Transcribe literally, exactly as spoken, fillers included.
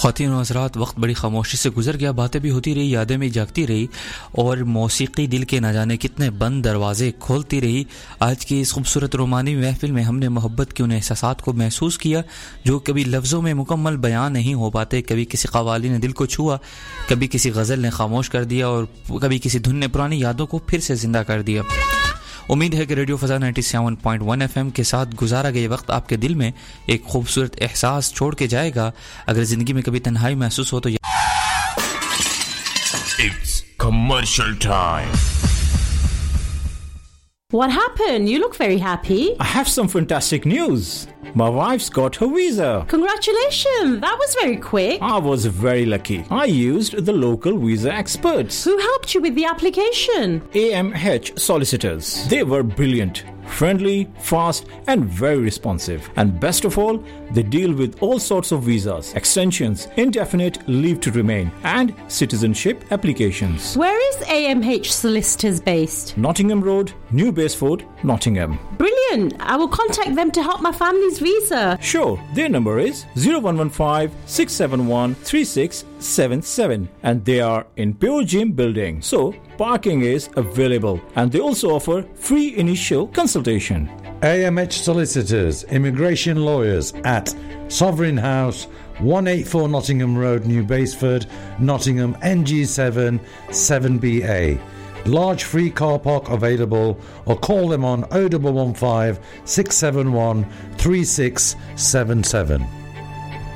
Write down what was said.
ख़वातीन और हज़रात, वक्त बड़ी खामोशी से गुजर गया, बातें भी होती रही, यादें भी जागती रही और मौसीकी दिल के न जाने कितने बंद दरवाजे खोलती रही। आज की इस खूबसूरत रोमानी महफिल में हमने मोहब्बत के उन एहसासात को महसूस किया जो कभी लफ्ज़ों में मुकम्मल बयान नहीं हो पाते। कभी किसी कव्वाली ने दिल को छुआ, कभी किसी गज़ल ने खामोश कर दिया और कभी किसी धुन ने पुरानी यादों को फिर से ज़िंदा कर दिया। उम्मीद है कि रेडियो फ़ज़ा सत्तानवे पॉइंट एक एफएम के साथ गुजारा गया वक्त आपके दिल में एक खूबसूरत एहसास छोड़ के जाएगा। अगर ज़िंदगी में कभी तन्हाई महसूस हो तो It's commercial time. What happened? You look very happy. I have some fantastic news. My wife's got her visa. Congratulations! That was very quick. I was very lucky. I used the local visa experts. Who helped you with the application? A M H solicitors. They were brilliant, friendly, fast and very responsive. And best of all, they deal with all sorts of visas, extensions, indefinite leave to remain and citizenship applications. Where is A M H solicitors based? Nottingham Road, New Baseford, Nottingham. Brilliant! I will contact them to help my family's visa. Sure, their number is zero one one five, six seven one, three six seven seven and they are in Pure Gym building. So, parking is available and they also offer free initial consultation. A M H Solicitors, Immigration Lawyers at Sovereign House, one eighty-four Nottingham Road, New Baseford, Nottingham, N G seven, seven B A. Large free car park available or call them on oh one one five, six seven one, three six seven seven.